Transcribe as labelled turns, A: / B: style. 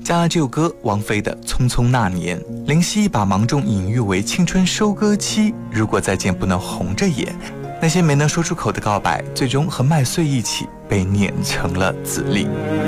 A: 加了这首歌王菲的《匆匆那年》，林夕把芒种隐喻为青春收割期，如果再见不能红着眼，那些没能说出口的告白，最终和麦穗一起被碾成了籽粒。